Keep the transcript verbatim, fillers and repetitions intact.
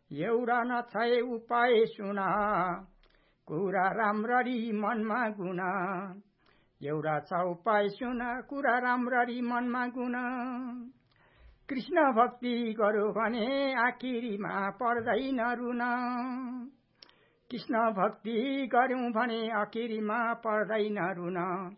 एउटा नछाए उपाय सुन कुरा राम्ररी मनमा गुन एउटा छ उपाय सुन कुरा राम्ररी मनमा गुन कृष्ण भक्ति गर्यो भने आखिरीमा पर्दैन रुन कृष्ण भक्ति गर्यौं भने आखिरीमा पर्दैन रुन